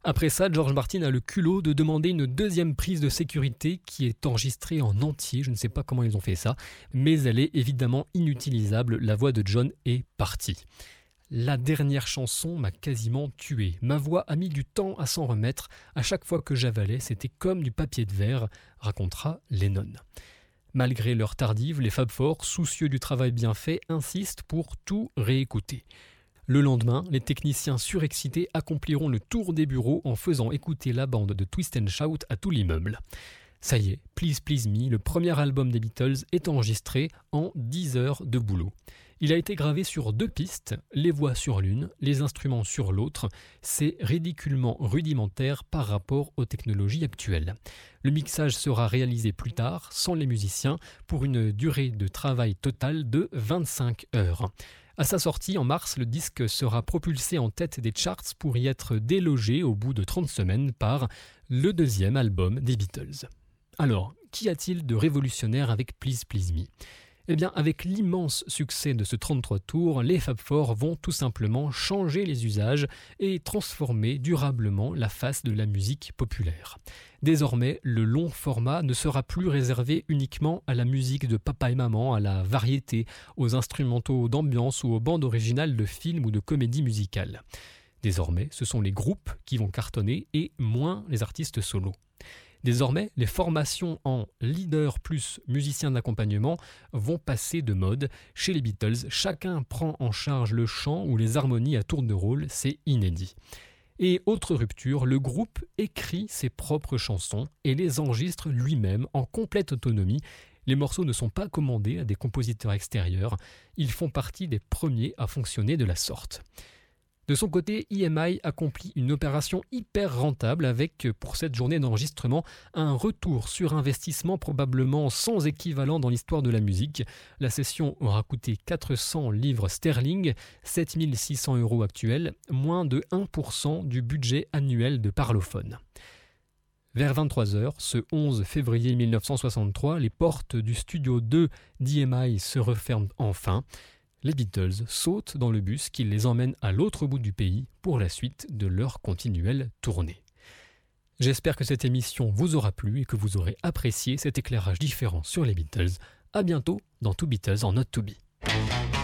Après ça, George Martin a le culot de demander une deuxième prise de sécurité qui est enregistrée en entier. Je ne sais pas comment ils ont fait ça, mais elle est évidemment inutilisable. La voix de John est partie. La dernière chanson m'a quasiment tué. Ma voix a mis du temps à s'en remettre. À chaque fois que j'avalais, c'était comme du papier de verre, racontera Lennon. Malgré l'heure tardive, les Fab Four, soucieux du travail bien fait, insistent pour tout réécouter. Le lendemain, les techniciens surexcités accompliront le tour des bureaux en faisant écouter la bande de Twist and Shout à tout l'immeuble. Ça y est, Please Please Me, le premier album des Beatles, est enregistré en 10 heures de boulot. Il a été gravé sur 2 pistes, les voix sur l'une, les instruments sur l'autre. C'est ridiculement rudimentaire par rapport aux technologies actuelles. Le mixage sera réalisé plus tard, sans les musiciens, pour une durée de travail totale de 25 heures. À sa sortie en mars, le disque sera propulsé en tête des charts pour y être délogé au bout de 30 semaines par le deuxième album des Beatles. Alors, qu'y a-t-il de révolutionnaire avec Please Please Me ? Eh bien, avec l'immense succès de ce 33 tours, les Fab Four vont tout simplement changer les usages et transformer durablement la face de la musique populaire. Désormais, le long format ne sera plus réservé uniquement à la musique de papa et maman, à la variété, aux instrumentaux d'ambiance ou aux bandes originales de films ou de comédies musicales. Désormais, ce sont les groupes qui vont cartonner et moins les artistes solos. Désormais, les formations en leader plus musicien d'accompagnement vont passer de mode. Chez les Beatles, chacun prend en charge le chant ou les harmonies à tour de rôle, c'est inédit. Et autre rupture, le groupe écrit ses propres chansons et les enregistre lui-même en complète autonomie. Les morceaux ne sont pas commandés à des compositeurs extérieurs, ils font partie des premiers à fonctionner de la sorte. De son côté, EMI accomplit une opération hyper rentable avec, pour cette journée d'enregistrement, un retour sur investissement probablement sans équivalent dans l'histoire de la musique. La session aura coûté 400 livres sterling, 7600 € actuels, moins de 1% du budget annuel de Parlophone. Vers 23h, ce 11 février 1963, les portes du studio 2 d'EMI se referment enfin. Les Beatles sautent dans le bus qui les emmène à l'autre bout du pays pour la suite de leur continuelle tournée. J'espère que cette émission vous aura plu et que vous aurez apprécié cet éclairage différent sur les Beatles. À bientôt dans Two Beatles en Not To Be.